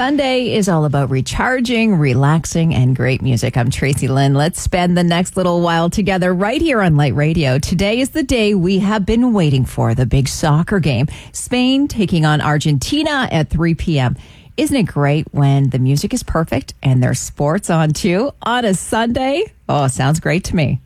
Sunday is all about recharging, relaxing, and great music. I'm Tracy Lynn. Let's spend the next little while together right here on Light Radio. Today is the day we have been waiting for, the big soccer game. Spain taking on Argentina at 3 p.m. Isn't it great when the music is perfect and there's sports on too on a Sunday? Oh, sounds great to me.